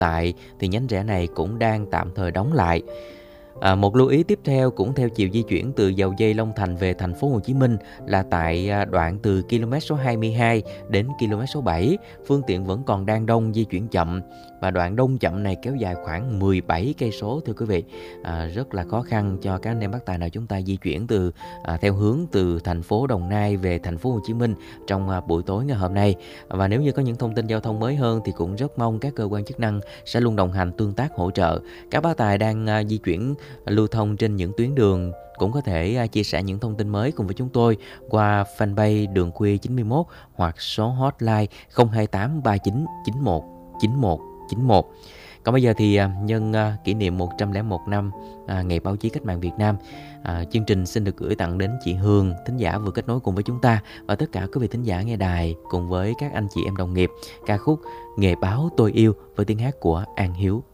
tại thì nhánh rẽ này cũng đang tạm thời đóng lại. Một lưu ý tiếp theo cũng theo chiều di chuyển từ dầu dây Long Thành về thành phố Hồ Chí Minh là tại đoạn từ km số 22 đến km số 7, phương tiện vẫn còn đang đông, di chuyển chậm, và đoạn đông chậm này kéo dài khoảng 17 cây số thưa quý vị. Rất là khó khăn cho các anh em bác tài nào chúng ta di chuyển theo hướng từ thành phố Đồng Nai về thành phố Hồ Chí Minh trong buổi tối ngày hôm nay. Và nếu như có những thông tin giao thông mới hơn thì cũng rất mong các cơ quan chức năng sẽ luôn đồng hành, tương tác, hỗ trợ. Các bác tài đang di chuyển lưu thông trên những tuyến đường cũng có thể chia sẻ những thông tin mới cùng với chúng tôi qua fanpage Đường Khuya 91 hoặc số hotline 028 39 91 91 91. Còn bây giờ thì nhân kỷ niệm 101 năm Ngày Báo chí Cách mạng Việt Nam, chương trình xin được gửi tặng đến chị Hương, thính giả vừa kết nối cùng với chúng ta, và tất cả quý vị thính giả nghe đài cùng với các anh chị em đồng nghiệp ca khúc Nghề Báo Tôi Yêu với tiếng hát của An Hiếu.